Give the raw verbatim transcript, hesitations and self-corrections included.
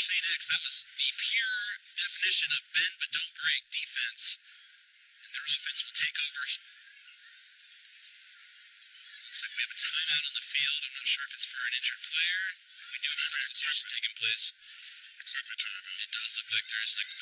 Saint X. That was the pure definition of bend but don't break defense. And their offense will take over. Looks like we have a timeout on the field. I'm not sure if it's for an injured player. We do have a substitution taking place. Equipment timeout. It does look like there is an equipment